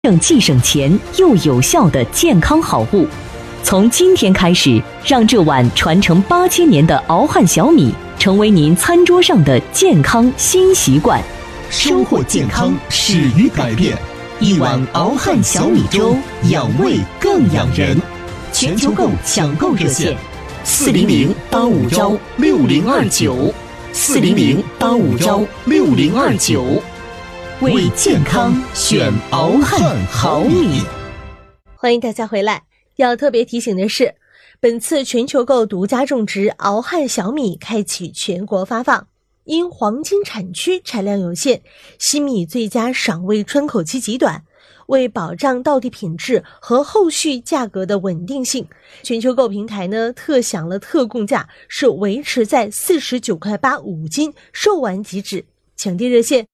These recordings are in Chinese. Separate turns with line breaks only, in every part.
既省钱又有效的健康好物。从今天开始，让这碗传承8000年的熬汉小米成为您餐桌上的健康新习惯。
收获健康，始于改变。一碗熬汉小米粥，养胃更养人。
全球购抢购热线
：400-851-6029，400-851-6029，为健康选熬汉好米。
欢迎大家回来。要特别提醒的是，本次全球购独家种植熬汉小米开启全国发放，因黄金产区产量有限，新米最佳赏味窗口期极短，为保障到地品质和后续价格的稳定性，全球购平台呢特享了特供价，是维持在49.8块5斤，售完即止。抢订热线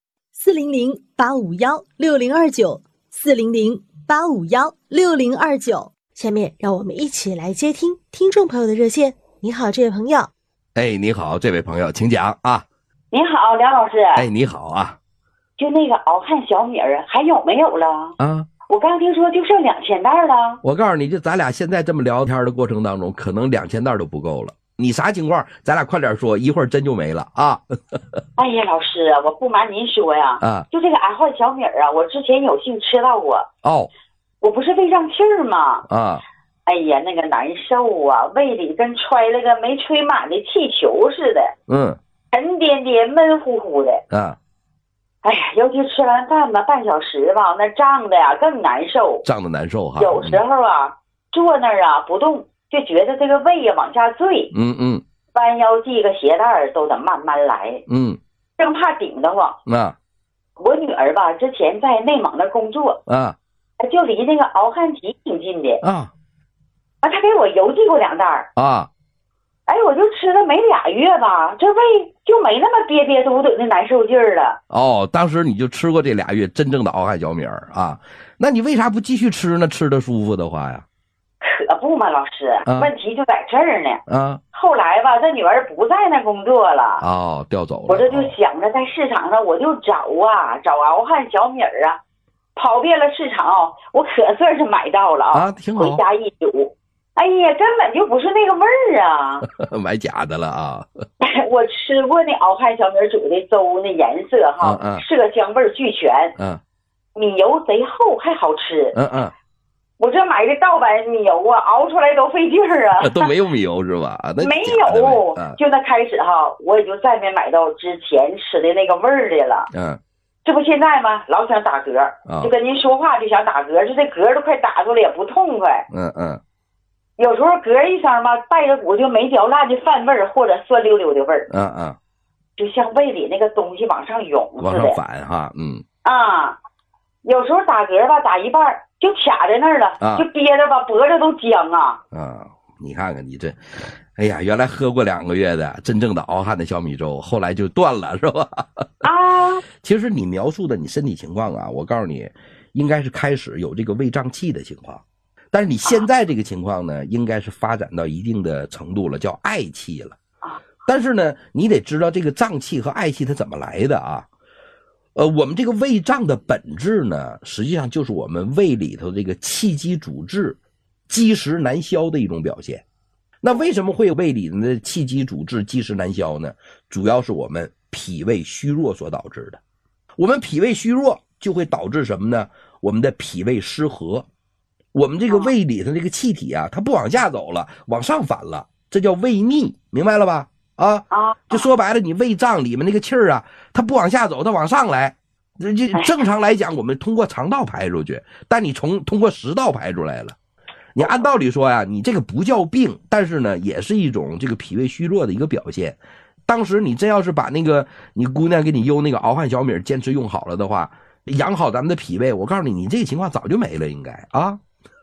400-851-6029，400-851-6029。下面让我们一起来接听听众朋友的热线。你好，这位朋友。
哎，你好，这位朋友，请讲啊。
你好，梁老师。
哎，你好啊。
就那个熬汉小米儿还有没有了？
啊，
我刚听说就剩2000袋了。
我告诉你，就咱俩现在这么聊天的过程当中，可能2000袋都不够了。你啥情况？咱俩快点说，一会儿真就没了啊。
哎呀，老师，我不瞒您说呀，就这个熬汉小米儿啊，我之前有幸吃到过。
哦。
我不是胃胀气儿吗？
啊，
哎呀，那个难受啊，胃里跟揣了个没吹满的气球似的，沉甸甸闷乎乎的。
啊，
哎呀，尤其吃完饭吧，半小时吧，那胀的呀更难受，
胀的难受哈。
有时候啊，坐那儿啊不动，就觉得这个胃呀往下坠。弯腰系个鞋带都得慢慢来。生怕顶得慌。我女儿吧，之前在内蒙那工作。就离那个敖汉集挺近的他给我邮寄过2袋哎，我就吃了没2月吧，这胃就没那么憋憋嘟嘟的难受劲儿了。
哦，当时你就吃过这2月真正的敖汉小米儿啊？那你为啥不继续吃呢？吃的舒服的话呀？
可不嘛，老师，问题就在这儿
呢。
后来吧，这女儿不在那工作了。
哦，调走了。
我这就想着在市场上我就找敖汉小米儿啊。跑遍了市场，我可算是买到了
挺好。
回家一煮，哎呀，根本就不是那个味儿啊！
买假的了啊！
我吃过那敖汉小米煮的粥，那颜色色香味俱全。米油贼厚还好吃。我这买的盗版米油啊，熬出来都费劲儿啊！
都没有米油是吧？
没有，就那开始我也就再没买到之前吃的那个味儿的了。这不现在吗？老想打嗝，就跟您说话就想打嗝，这嗝都快打出来也不痛快。有时候嗝一声吧，带着股就没嚼烂的饭味儿或者酸溜溜的味儿。就像胃里那个东西往上涌似的。
往上反哈，
有时候打嗝吧，打一半就卡在那儿了，就憋着吧，脖子都僵啊。
你看看你这，哎呀，原来喝过2个月的真正的敖汉的小米粥，后来就断了是吧？其实你描述的你身体情况啊，我告诉你，应该是开始有这个胃胀气的情况，但是你现在这个情况呢，应该是发展到一定的程度了，叫嗳气了。但是呢，你得知道这个胀气和嗳气它怎么来的啊？我们这个胃胀的本质呢，实际上就是我们胃里头这个气机阻滞、积食难消的一种表现。那为什么会有胃里的气机阻滞、积食难消呢？主要是我们脾胃虚弱所导致的。我们脾胃虚弱就会导致什么呢？我们的脾胃失和，我们这个胃里头这个气体啊，它不往下走了，往上反了，这叫胃逆，明白了吧？就说白了，你胃胀里面那个气儿啊，它不往下走，它往上来。正常来讲，我们通过肠道排出去，但你通过食道排出来了。你按道理说呀，你这个不叫病，但是呢，也是一种这个脾胃虚弱的一个表现。当时你真要是把那个你姑娘给你邮那个敖汉小米坚持用好了的话，养好咱们的脾胃，我告诉你，你这个情况早就没了，应该啊。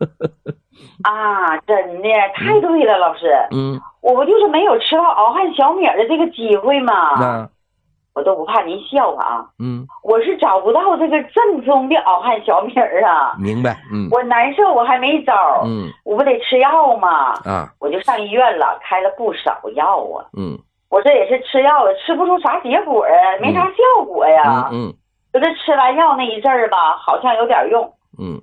真的太对了，老师。我不就是没有吃到敖汉小米的这个机会吗？我都不怕您笑话我是找不到这个正宗的敖汉小米啊。
明白。
我难受，我还没招我不得吃药吗？我就上医院了，开了不少药啊。我这也是吃药吃不出啥结果没啥效果呀。我这吃完药那一阵儿吧，好像有点用，
嗯。